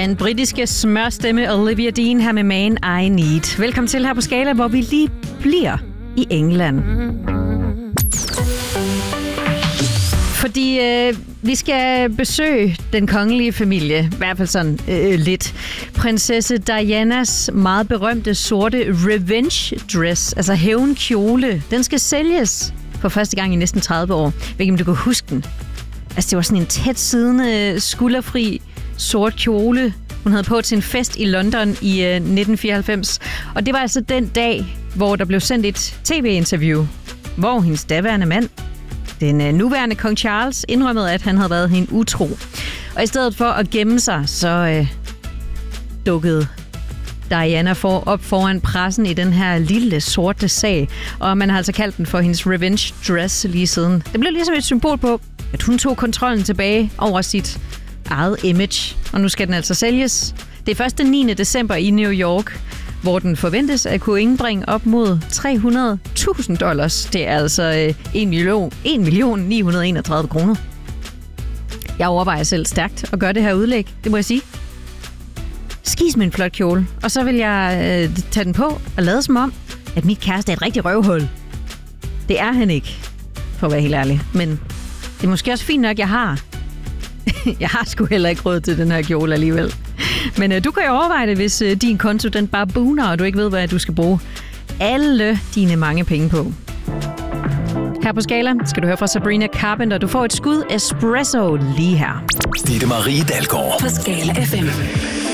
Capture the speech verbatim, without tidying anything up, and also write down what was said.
Den britiske smørstemme Olivia Dean her med Man I Need. Velkommen til her på Skala, hvor vi lige bliver i England. Fordi øh, vi skal besøge den kongelige familie, i hvert fald sådan øh, lidt. Prinsesse Dianas meget berømte sorte revenge dress, altså hævnkjole, den skal sælges for første gang i næsten tredive år. Jeg ved ikke, om du kan huske den. Altså, det var sådan en tæt siddende, skulderfri, sort kjole, hun havde på til en fest i London i øh, nitten fireoghalvfems. Og det var altså den dag, hvor der blev sendt et tv-interview, hvor hendes daværende mand, den øh, nuværende kong Charles, indrømmede, at han havde været hende utro. Og i stedet for at gemme sig, så øh, dukkede Diana for, op foran pressen i den her lille sorte sag. Og man har altså kaldt den for hendes revenge dress lige siden. Det blev ligesom et symbol på, at hun tog kontrollen tilbage over sit eget image. Og nu skal den altså sælges. Det er først den niende december i New York, hvor den forventes at kunne indbringe op mod tre hundrede tusind dollars. Det er altså en million ni hundrede og enogtredive kroner. Jeg overvejer selv stærkt at gøre det her udlæg, det må jeg sige. Skis med en flot kjole, og så vil jeg øh, tage den på og lade som om, at mit kæreste er et rigtig røvhul. Det er han ikke, for at være helt ærlig. Men det er måske også fint nok, jeg har. Jeg har sgu heller ikke råd til den her kjole alligevel. Men øh, du kan jo overveje det, hvis øh, din konto den bare booner, og du ikke ved, hvad du skal bruge alle dine mange penge på. Her på Skala skal du høre fra Sabrina Carpenter. Du får et skud espresso lige her. Ditte Marie Dalgaard på Skala F M.